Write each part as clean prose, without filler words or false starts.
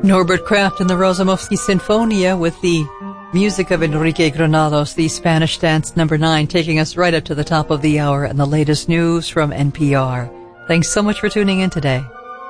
Norbert Kraft and the Razumovsky Sinfonia with the music of Enrique Granados, the Spanish Dance number 9, taking us right up to the top of the hour and the latest news from NPR. Thanks so much for tuning in today.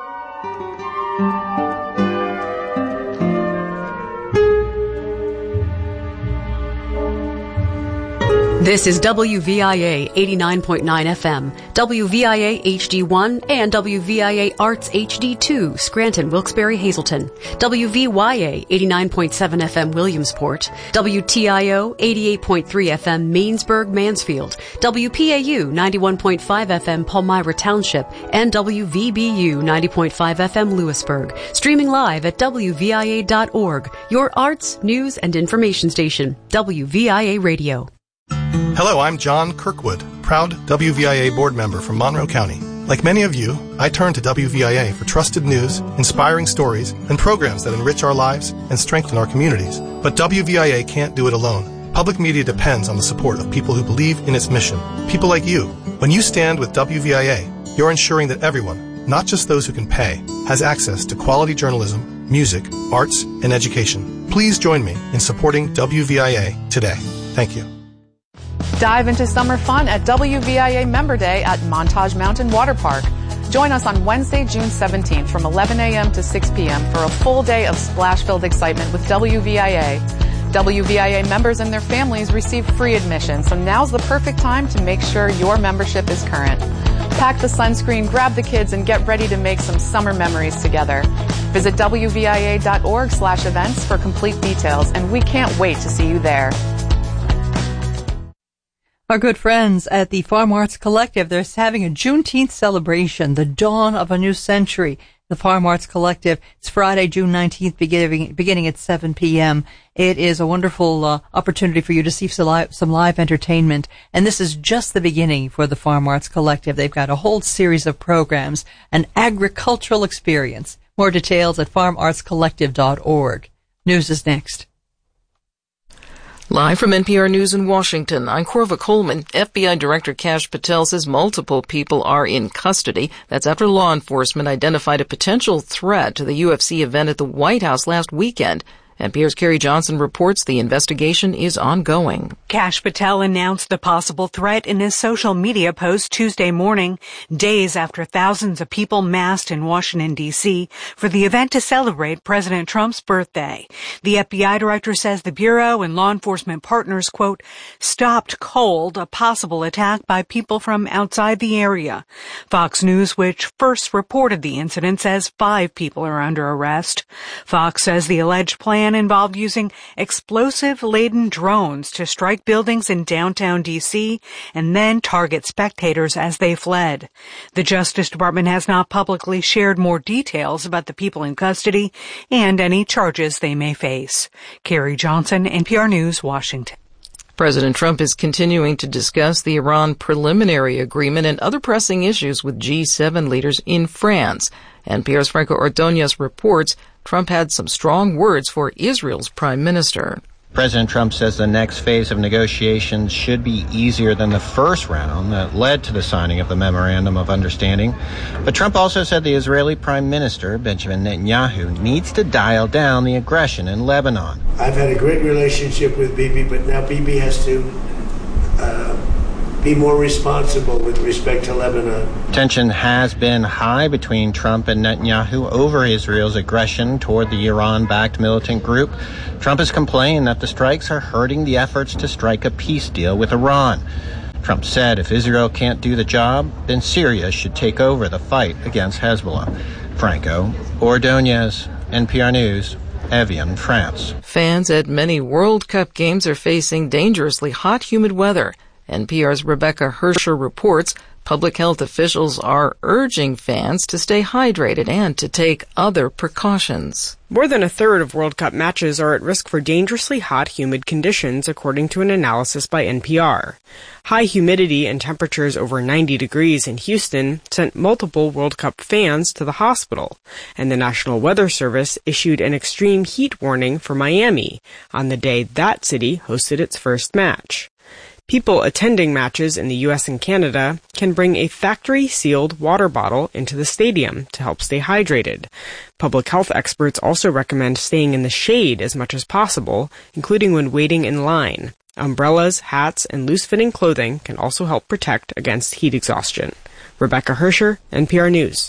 This is WVIA 89.9 FM, WVIA HD1, and WVIA Arts HD2, Scranton, Wilkes-Barre, Hazleton, WVYA 89.7 FM, Williamsport, WTIO 88.3 FM, Mainsburg, Mansfield, WPAU 91.5 FM, Palmyra Township, and WVBU 90.5 FM, Lewisburg. Streaming live at WVIA.org, your arts, news, and information station, WVIA Radio. Hello, I'm John Kirkwood, proud WVIA board member from Monroe County. Like many of you, I turn to WVIA for trusted news, inspiring stories, and programs that enrich our lives and strengthen our communities. But WVIA can't do it alone. Public media depends on the support of people who believe in its mission. People like you. When you stand with WVIA, you're ensuring that everyone, not just those who can pay, has access to quality journalism, music, arts, and education. Please join me in supporting WVIA today. Thank you. Dive into summer fun at WVIA Member Day at Montage Mountain Water Park. Join us on Wednesday, June 17th from 11 a.m. to 6 p.m. for a full day of splash-filled excitement with WVIA. WVIA members and their families receive free admission, so now's the perfect time to make sure your membership is current. Pack the sunscreen, grab the kids, and get ready to make some summer memories together. Visit WVIA.org/events for complete details, and we can't wait to see you there. Our good friends at the Farm Arts Collective, they're having a Juneteenth celebration, the dawn of a new century. The Farm Arts Collective, it's Friday, June 19th, beginning at 7 p.m. It is a wonderful opportunity for you to see some live entertainment. And this is just the beginning for the Farm Arts Collective. They've got a whole series of programs, an agricultural experience. More details at farmartscollective.org. News is next. Live from NPR News in Washington, I'm Corva Coleman. FBI Director Kash Patel says multiple people are in custody. That's after law enforcement identified a potential threat to the UFC event at the White House last weekend. NPR's Carrie Johnson reports the investigation is ongoing. Kash Patel announced the possible threat in his social media post Tuesday morning, days after thousands of people massed in Washington, D.C. for the event to celebrate President Trump's birthday. The FBI director says the Bureau and law enforcement partners, quote, stopped cold a possible attack by people from outside the area. Fox News, which first reported the incident, says 5 people are under arrest. Fox says the alleged plan involved using explosive-laden drones to strike buildings in downtown D.C. and then target spectators as they fled. The Justice Department has not publicly shared more details about the people in custody and any charges they may face. Carrie Johnson, NPR News, Washington. President Trump is continuing to discuss the Iran preliminary agreement and other pressing issues with G7 leaders in France. NPR's Franco Ordonez reports Trump had some strong words for Israel's prime minister. President Trump says the next phase of negotiations should be easier than the first round that led to the signing of the Memorandum of Understanding. But Trump also said the Israeli Prime Minister, Benjamin Netanyahu, needs to dial down the aggression in Lebanon. I've had a great relationship with Bibi, but now Bibi has to be more responsible with respect to Lebanon. Tension has been high between Trump and Netanyahu over Israel's aggression toward the Iran-backed militant group. Trump has complained that the strikes are hurting the efforts to strike a peace deal with Iran. Trump said if Israel can't do the job, then Syria should take over the fight against Hezbollah. Franco Ordonez, NPR News, Evian, France. Fans at many World Cup games are facing dangerously hot, humid weather. NPR's Rebecca Hersher reports public health officials are urging fans to stay hydrated and to take other precautions. More than a third of World Cup matches are at risk for dangerously hot, humid conditions, according to an analysis by NPR. High humidity and temperatures over 90 degrees in Houston sent multiple World Cup fans to the hospital, and the National Weather Service issued an extreme heat warning for Miami on the day that city hosted its first match. People attending matches in the U.S. and Canada can bring a factory-sealed water bottle into the stadium to help stay hydrated. Public health experts also recommend staying in the shade as much as possible, including when waiting in line. Umbrellas, hats, and loose-fitting clothing can also help protect against heat exhaustion. Rebecca Hersher, NPR News.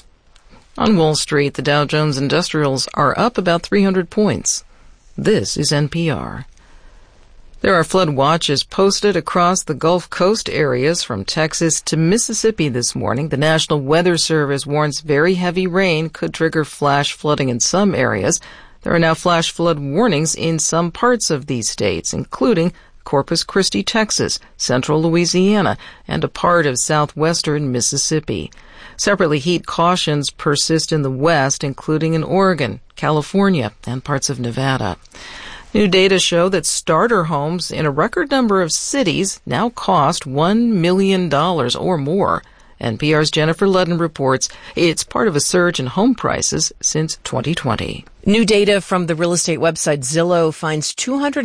On Wall Street, the Dow Jones Industrials are up about 300 points. This is NPR. There are flood watches posted across the Gulf Coast areas from Texas to Mississippi this morning. The National Weather Service warns very heavy rain could trigger flash flooding in some areas. There are now flash flood warnings in some parts of these states, including Corpus Christi, Texas, central Louisiana, and a part of southwestern Mississippi. Separately, heat cautions persist in the West, including in Oregon, California, and parts of Nevada. New data show that starter homes in a record number of cities now cost $1 million or more. NPR's Jennifer Ludden reports it's part of a surge in home prices since 2020. New data from the real estate website Zillow finds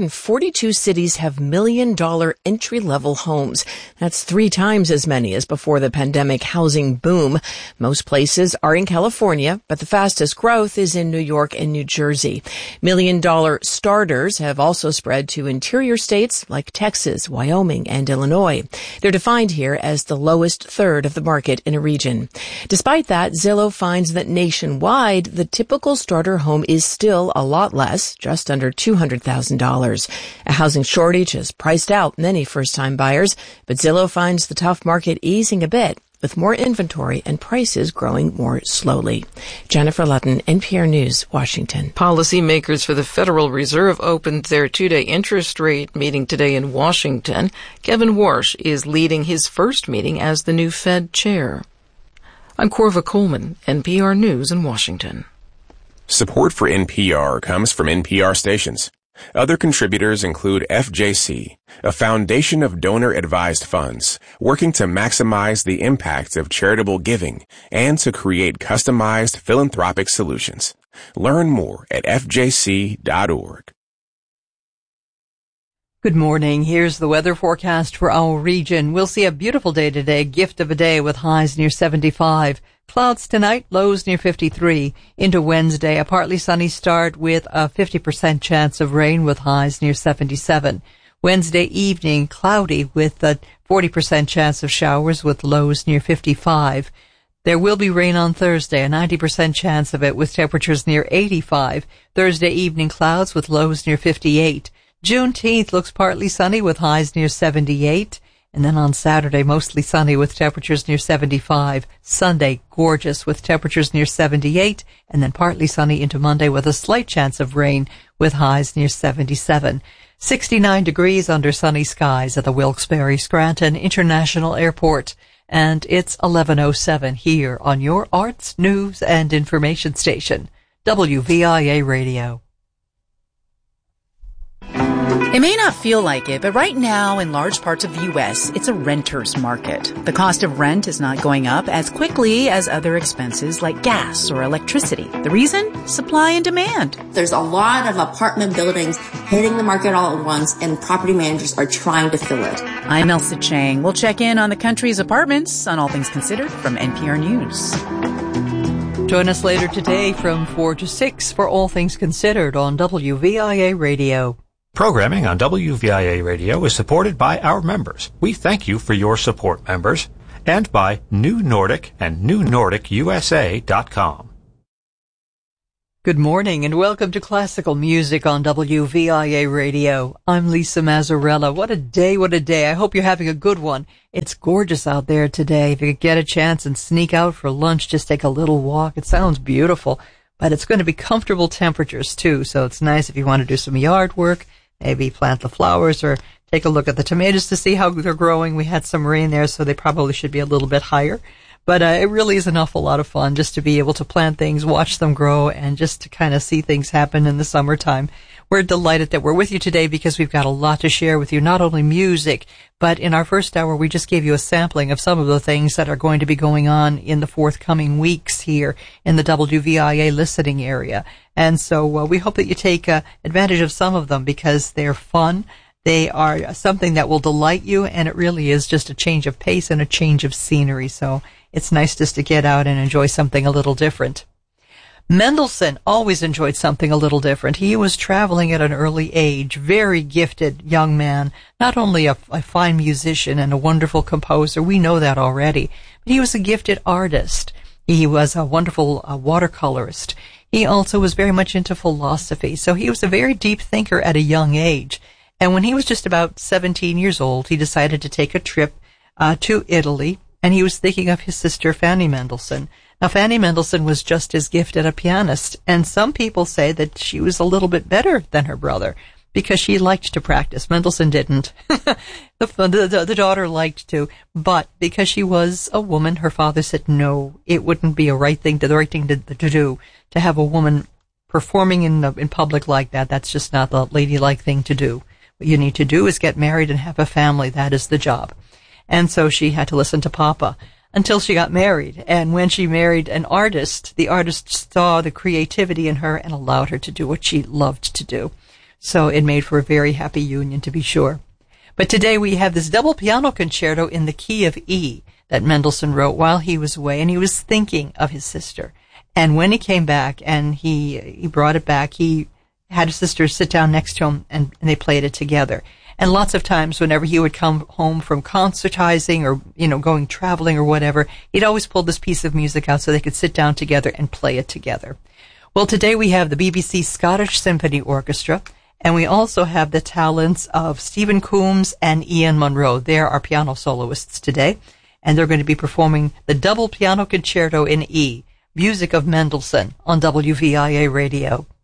242 cities have million-dollar entry-level homes. That's 3 times as many as before the pandemic housing boom. Most places are in California, but the fastest growth is in New York and New Jersey. Million-dollar starters have also spread to interior states like Texas, Wyoming, and Illinois. They're defined here as the lowest third of the market in a region. Despite that, Zillow finds that nationwide, the typical starter home is still a lot less, just under $200,000. A housing shortage has priced out many first-time buyers, but Zillow finds the tough market easing a bit, with more inventory and prices growing more slowly. Jennifer Ludden, NPR News, Washington. Policymakers for the Federal Reserve opened their 2-day interest rate meeting today in Washington. Kevin Warsh is leading his first meeting as the new Fed chair. I'm Corva Coleman, NPR News in Washington. Support for NPR comes from NPR stations. Other contributors include FJC, a foundation of donor-advised funds working to maximize the impact of charitable giving and to create customized philanthropic solutions. Learn more at fjc.org. Good morning. Here's the weather forecast for our region. We'll see a beautiful day today, gift of a day with highs near 75. Clouds tonight, lows near 53. Into Wednesday, a partly sunny start with a 50% chance of rain with highs near 77. Wednesday evening, cloudy with a 40% chance of showers with lows near 55. There will be rain on Thursday, a 90% chance of it with temperatures near 85. Thursday evening, clouds with lows near 58. Juneteenth looks partly sunny with highs near 78. And then on Saturday, mostly sunny with temperatures near 75. Sunday, gorgeous with temperatures near 78. And then partly sunny into Monday with a slight chance of rain with highs near 77. 69 degrees under sunny skies at the Wilkes-Barre Scranton International Airport. And it's 11:07 here on your arts, news, and information station, WVIA Radio. It may not feel like it, but right now in large parts of the U.S., it's a renter's market. The cost of rent is not going up as quickly as other expenses like gas or electricity. The reason? Supply and demand. There's a lot of apartment buildings hitting the market all at once, and property managers are trying to fill it. I'm Elsa Chang. We'll check in on the country's apartments on All Things Considered from NPR News. Join us later today from 4 to 6 for All Things Considered on WVIA Radio. Programming on WVIA Radio is supported by our members. We thank you for your support, members, and by New Nordic and NewNordicUSA.com. Good morning and welcome to Classical Music on WVIA Radio. I'm Lisa Mazzarella. What a day, what a day. I hope you're having a good one. It's gorgeous out there today. If you could get a chance and sneak out for lunch, just take a little walk. It sounds beautiful, but it's going to be comfortable temperatures too, so it's nice if you want to do some yard work. Maybe plant the flowers or take a look at the tomatoes to see how they're growing. We had some rain there, so they probably should be a little bit higher. But it really is an awful lot of fun just to be able to plant things, watch them grow, and just to kind of see things happen in the summertime. We're delighted that we're with you today because we've got a lot to share with you, not only music, but in our first hour we just gave you a sampling of some of the things that are going to be going on in the forthcoming weeks here in the WVIA listening area. And so we hope that you take advantage of some of them because they're fun They are something that will delight you, and it really is just a change of pace and a change of scenery. So it's nice just to get out and enjoy something a little different. Mendelssohn always enjoyed something a little different. He was traveling at an early age, very gifted young man, not only a fine musician and a wonderful composer, we know that already, but he was a gifted artist. He was a wonderful watercolorist. He also was very much into philosophy, so he was a very deep thinker at a young age. And when he was just about 17 years old, he decided to take a trip to Italy, and he was thinking of his sister Fanny Mendelssohn. Now, Fanny Mendelssohn was just as gifted a pianist, and some people say that she was a little bit better than her brother because she liked to practice. Mendelssohn didn't. The daughter liked to, but because she was a woman, her father said no, it wouldn't be the right thing to do, to have a woman performing in public like that. That's just not the ladylike thing to do. What you need to do is get married and have a family. That is the job. And so she had to listen to Papa until she got married. And when she married an artist, the artist saw the creativity in her and allowed her to do what she loved to do. So it made for a very happy union, to be sure. But today we have this double piano concerto in the key of E that Mendelssohn wrote while he was away, and he was thinking of his sister. And when he came back and he brought it back, he had his sister sit down next to him, and they played it together. And lots of times, whenever he would come home from concertizing or, going traveling or whatever, he'd always pull this piece of music out so they could sit down together and play it together. Well, today we have the BBC Scottish Symphony Orchestra, and we also have the talents of Stephen Coombs and Ian Munro. They're our piano soloists today, and they're going to be performing the double piano concerto in E, music of Mendelssohn on WVIA Radio.